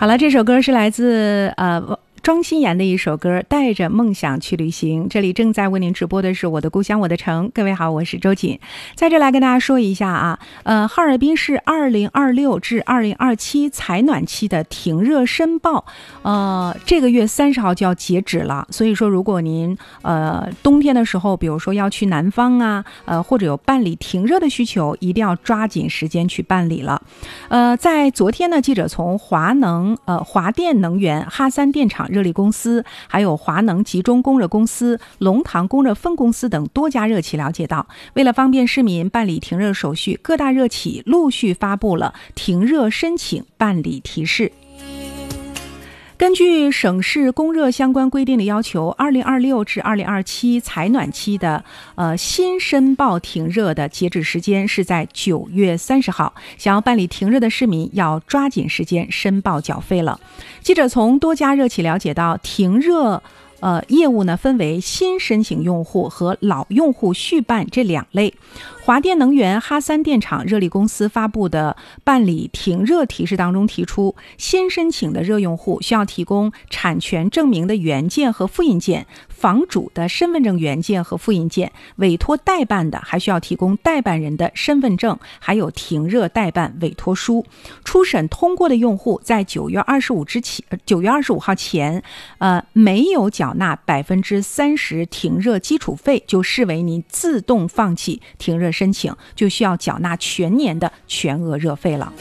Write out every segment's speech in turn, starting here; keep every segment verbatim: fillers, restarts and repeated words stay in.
好了，这首歌是来自呃庄心妍的一首歌，带着梦想去旅行。这里正在为您直播的是我的故乡我的城。各位好，我是周瑾，在这来跟大家说一下啊，呃，哈尔滨市二零二六至二零二七采暖期的停热申报，呃，这个月三十号就要截止了。所以说，如果您呃冬天的时候，比如说要去南方啊，呃，或者有办理停热的需求，一定要抓紧时间去办理了。呃，在昨天呢，记者从华能、呃华电能源、哈三电厂热力公司，还有华能集中供热公司、龙塘供热分公司等多家热企了解到，为了方便市民办理停热手续，各大热企陆续发布了停热申请办理提示。根据省市供热相关规定的要求，二零二六至二零二七采暖期的呃新申报停热的截止时间是在九月三十号。想要办理停热的市民要抓紧时间申报缴费了。记者从多家热企了解到，停热呃业务呢分为新申请用户和老用户续办这两类。华电能源哈三电厂热力公司发布的办理停热提示当中提出，新申请的热用户需要提供产权证明的原件和复印件，房主的身份证原件和复印件，委托代办的还需要提供代办人的身份证，还有停热代办委托书。初审通过的用户在九月二十五之前，九月二十五号前，呃，没有缴纳百分之三十停热基础费，就视为您自动放弃停热申请，就需要缴纳全年的全额热费了。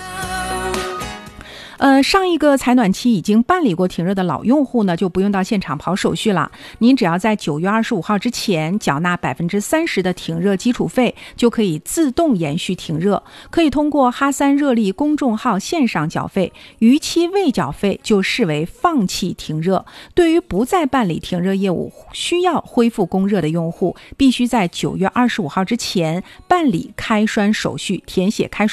呃，上一个采暖期已经办理过停热的老用户呢，就不用到现场跑手续了。您只要在九月二十五号之前缴纳百分之三十的停热基础费，就可以自动延续停热。可以通过哈三热力公众号线上缴费，逾期未缴费就视为放弃停热。对于不再办理停热业务，需要恢复供热的用户，必须在九月二十五号之前办理开栓手续，填写开